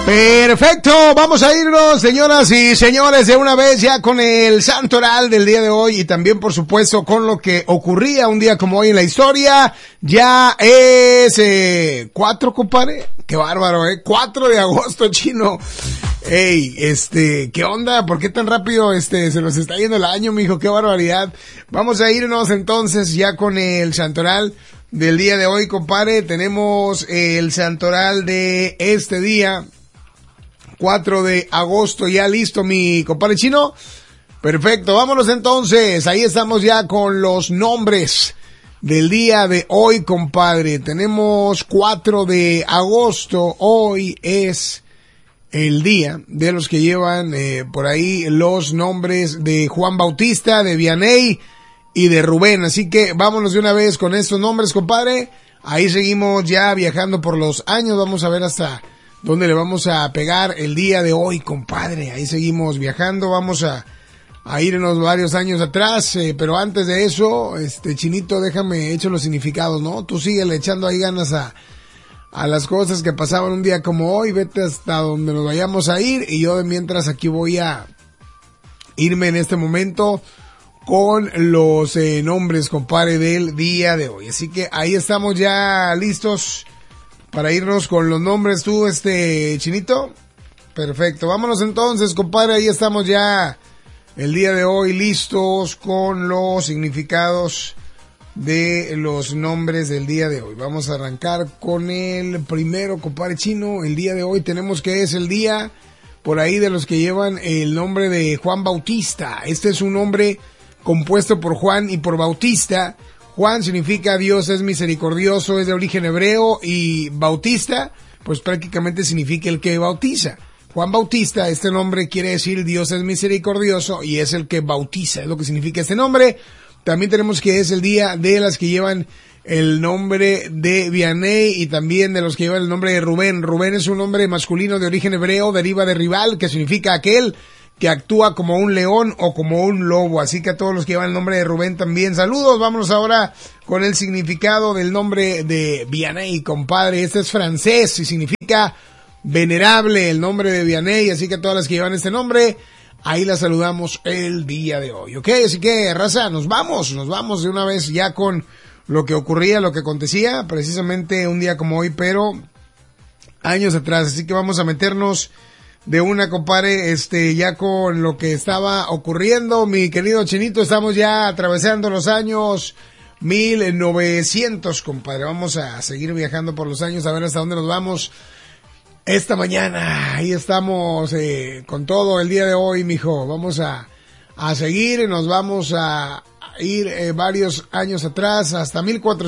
Perfecto, vamos a irnos, señoras y señores, de una vez ya con el santo oral del día de hoy y también, por supuesto, con lo que ocurría un día como hoy en la historia. Ya es 4, compadre. Qué bárbaro, 4 de agosto, chino. Ey, ¿qué onda? ¿Por qué tan rápido se nos está yendo el año, mijo? Qué barbaridad. Vamos a irnos entonces ya con el santoral del día de hoy, compadre. Tenemos el santoral de este día, 4 de agosto, ya listo, mi compadre chino. Perfecto, vámonos entonces. Ahí estamos ya con los nombres del día de hoy, compadre. Tenemos 4 de agosto. Hoy es el día de los que llevan por ahí los nombres de Juan Bautista, de Vianney y de Rubén. Así que vámonos de una vez con estos nombres, compadre. Ahí seguimos ya viajando por los años. Vamos a ver hasta dónde le vamos a pegar el día de hoy, compadre. Ahí seguimos viajando. Vamos a irnos varios años atrás, pero antes de eso, chinito, déjame echar los significados, ¿no? Tú síguele echando ahí ganas a las cosas que pasaban un día como hoy. Vete hasta donde nos vayamos a ir y yo de mientras aquí voy a irme en este momento con los nombres, compadre, del día de hoy. Así que ahí estamos ya listos para irnos con los nombres. Tú, chinito. Perfecto, vámonos entonces, compadre. Ahí estamos ya el día de hoy listos con los significados de los nombres del día de hoy. Vamos a arrancar con el primero, compadre chino. El día de hoy tenemos que es el día por ahí de los que llevan el nombre de Juan Bautista. Este es un nombre compuesto por Juan y por Bautista. Juan significa Dios es misericordioso, es de origen hebreo, y Bautista pues prácticamente significa el que bautiza. Juan Bautista, este nombre quiere decir Dios es misericordioso y es el que bautiza, es lo que significa este nombre. También tenemos que es el día de las que llevan el nombre de Vianney y también de los que llevan el nombre de Rubén. Rubén es un nombre masculino de origen hebreo, deriva de rival, que significa aquel que actúa como un león o como un lobo. Así que a todos los que llevan el nombre de Rubén también, saludos. Vámonos ahora con el significado del nombre de Vianney, compadre. Este es francés y significa venerable, el nombre de Vianney. Así que a todas las que llevan este nombre, ahí las saludamos el día de hoy, ¿ok? Así que, raza, nos vamos de una vez ya con lo que ocurría, lo que acontecía, precisamente un día como hoy, pero años atrás. Así que vamos a meternos de una, compadre, ya con lo que estaba ocurriendo, mi querido chinito. Estamos ya atravesando los años 1900, compadre. Vamos a seguir viajando por los años, a ver hasta dónde nos vamos esta mañana. Ahí estamos con todo el día de hoy, mijo. Vamos a seguir y nos vamos a ir varios años atrás, hasta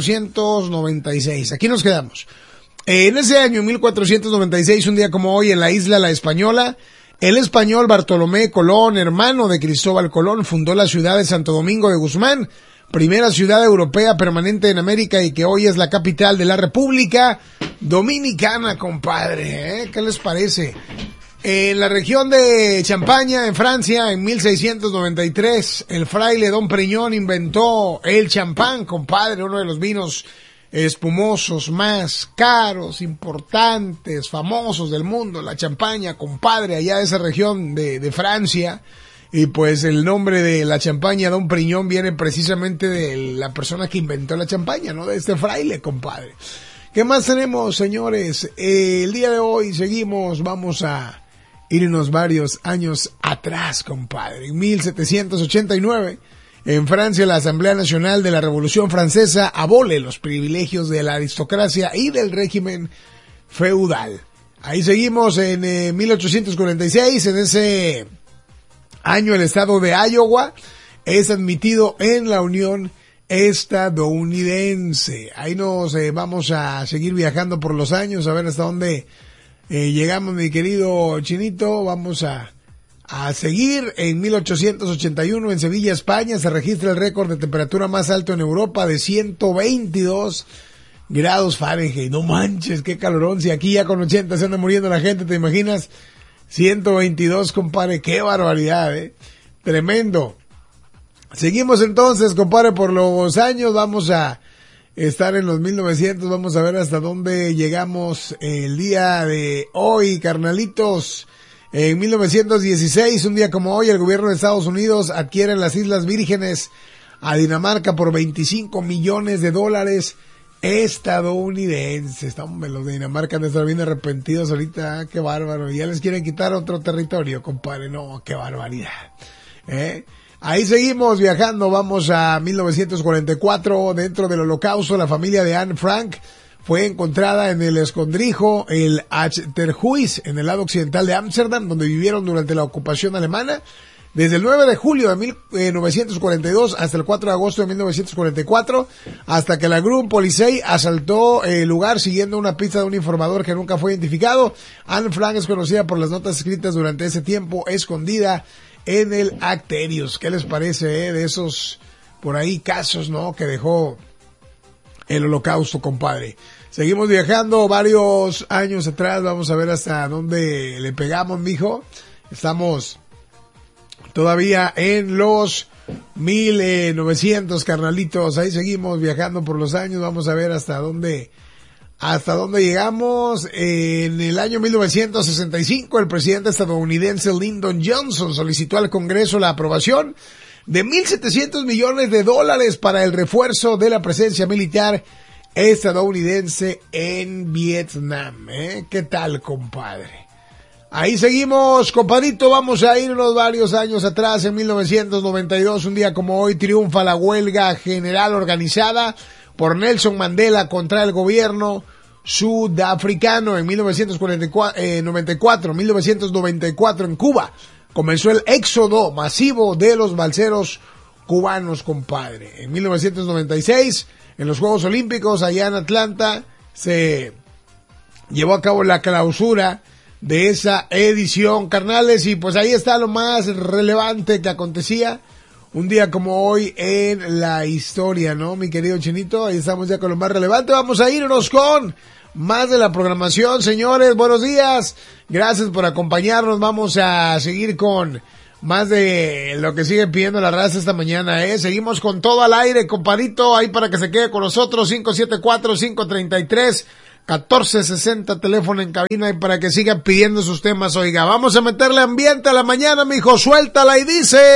1496. Aquí nos quedamos. En ese año, 1496, un día como hoy, en la isla La Española, el español Bartolomé Colón, hermano de Cristóbal Colón, fundó la ciudad de Santo Domingo de Guzmán, primera ciudad europea permanente en América y que hoy es la capital de la República Dominicana, compadre. ¿Qué les parece? En la región de Champaña, en Francia, en 1693, el fraile Don Periñón inventó el champán, compadre, uno de los vinos espumosos más caros, importantes, famosos del mundo, la Champaña, compadre, allá de esa región de Francia. Y pues el nombre de la champaña Don Periñón viene precisamente de la persona que inventó la champaña, ¿no? De este fraile, compadre. ¿Qué más tenemos, señores? El día de hoy seguimos, vamos a irnos varios años atrás, compadre. En 1789, en Francia, la Asamblea Nacional de la Revolución Francesa abole los privilegios de la aristocracia y del régimen feudal. Ahí seguimos en 1846, en ese año el estado de Iowa es admitido en la Unión Estadounidense. Ahí nos vamos a seguir viajando por los años, a ver hasta dónde llegamos, mi querido chinito. Vamos a seguir. En 1881, en Sevilla, España, se registra el récord de temperatura más alto en Europa de 122 grados Fahrenheit. No manches, qué calorón. Si aquí ya con 80 se anda muriendo la gente, ¿te imaginas? 122, compadre, qué barbaridad, tremendo. Seguimos entonces, compadre, por los años. Vamos a estar en los 1900. Vamos a ver hasta dónde llegamos el día de hoy, carnalitos. En 1916, un día como hoy, el gobierno de Estados Unidos adquiere las Islas Vírgenes a Dinamarca por $25 millones estadounidenses. Estamos, los de Dinamarca han de estar bien arrepentidos ahorita, qué bárbaro. Ya les quieren quitar otro territorio, compadre. No, qué barbaridad. Ahí seguimos viajando, vamos a 1944, dentro del Holocausto, la familia de Anne Frank fue encontrada en el escondrijo, el Achterhuis, en el lado occidental de Ámsterdam, donde vivieron durante la ocupación alemana, desde el 9 de julio de 1942 hasta el 4 de agosto de 1944, hasta que la Gruen Polizei asaltó el lugar siguiendo una pista de un informador que nunca fue identificado. Anne Frank es conocida por las notas escritas durante ese tiempo, escondida en el Acterius. ¿Qué les parece, de esos por ahí casos, no, que dejó el Holocausto, compadre? Seguimos viajando varios años atrás, vamos a ver hasta dónde le pegamos, mijo. Estamos todavía en los 1900, carnalitos. Ahí seguimos viajando por los años, vamos a ver hasta dónde llegamos. En el año 1965, el presidente estadounidense Lyndon Johnson solicitó al Congreso la aprobación de $1,700 millones para el refuerzo de la presencia militar estadounidense en Vietnam. ¿Qué tal, compadre? Ahí seguimos, compadrito. Vamos a irnos varios años atrás. En 1992, un día como hoy, triunfa la huelga general organizada por Nelson Mandela contra el gobierno sudafricano. En 1994 en Cuba comenzó el éxodo masivo de los balseros cubanos, compadre. En 1996, en los Juegos Olímpicos allá en Atlanta, se llevó a cabo la clausura de esa edición, carnales, y pues ahí está lo más relevante que acontecía un día como hoy en la historia, ¿no, mi querido Chinito? Ahí estamos ya con lo más relevante. Vamos a irnos con más de la programación, señores. Buenos días. Gracias por acompañarnos. Vamos a seguir con más de lo que sigue pidiendo la raza esta mañana, Seguimos con todo al aire, compadito. Ahí para que se quede con nosotros. 574-533-1460, teléfono en cabina, y para que sigan pidiendo sus temas. Oiga, vamos a meterle ambiente a la mañana, mijo. Suéltala y dice...